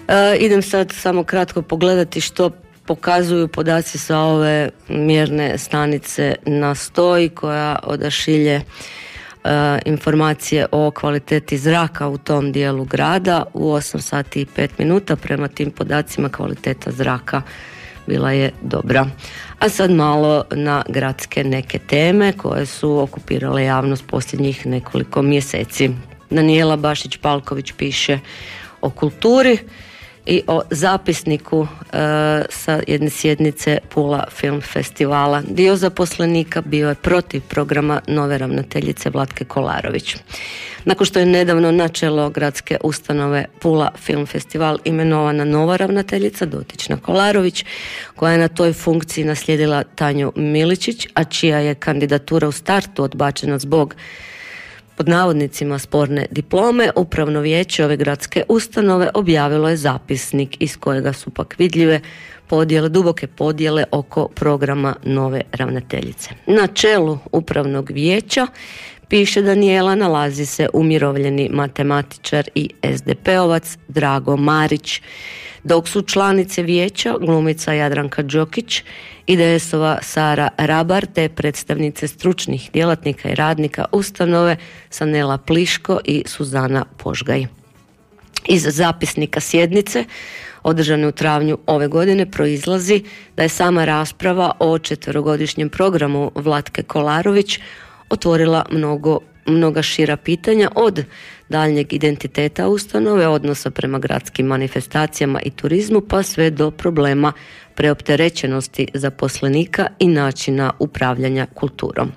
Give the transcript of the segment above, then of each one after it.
Idem sad samo kratko pogledati što pokazuju podaci sa ove mjerne stanice na stoji koja odašilje informacije o kvaliteti zraka u tom dijelu grada. U 8 sati i 5 minuta prema tim podacima kvaliteta zraka bila je dobra. A sad malo na gradske neke teme koje su okupirale javnost posljednjih nekoliko mjeseci. Danijela Bašić-Palković piše o kulturi i o zapisniku sa jedne sjednice Pula Film Festivala. Dio zaposlenika bio je protiv programa nove ravnateljice Vlatke Kolarović. Nakon što je nedavno na čelo gradske ustanove Pula Film Festival imenovana nova ravnateljica dotična Kolarović, koja je na toj funkciji naslijedila Tanju Miličić, a čija je kandidatura u startu odbačena zbog pod navodnicima sporne diplome, upravno vijeće ove gradske ustanove objavilo je zapisnik iz kojega su pak vidljive duboke podjele oko programa nove ravnateljice. Na čelu upravnog vijeća, piše Danijela, nalazi se umirovljeni matematičar i SDP-ovac Drago Marić, dok su članice vijeća glumica Jadranka Đokić, IDS-ova Sara Rabar te predstavnice stručnih djelatnika i radnika ustanove Sanela Pliško i Suzana Požgaj. Iz zapisnika sjednice održane u travnju ove godine proizlazi da je sama rasprava o 4-godišnjem programu Vlatke Kolarović otvorila mnoga šira pitanja, od daljnjeg identiteta ustanove, odnosa prema gradskim manifestacijama i turizmu, pa sve do problema preopterećenosti zaposlenika i načina upravljanja kulturom.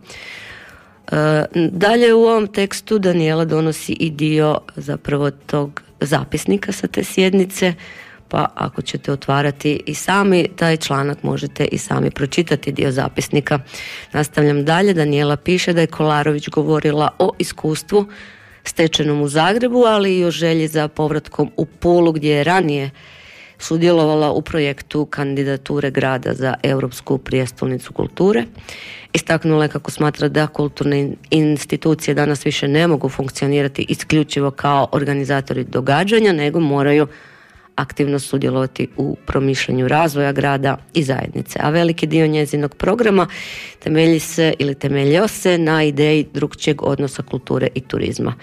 Dalje u ovom tekstu Danijela donosi i dio zapravo tog zapisnika sa te sjednice, pa ako ćete otvarati i sami taj članak možete i sami pročitati dio zapisnika. Nastavljam dalje. Danijela piše da je Kolarović govorila o iskustvu stečenom u Zagrebu, ali i o želji za povratkom u Pulu, gdje je ranije sudjelovala u projektu kandidature grada za Europsku prijestolnicu kulture. Istaknula je kako smatra da kulturne institucije danas više ne mogu funkcionirati isključivo kao organizatori događanja, nego moraju aktivno sudjelovati u promišljanju razvoja grada i zajednice. A veliki dio njezinog programa temeljio se na ideji drukčijeg odnosa kulture i turizma.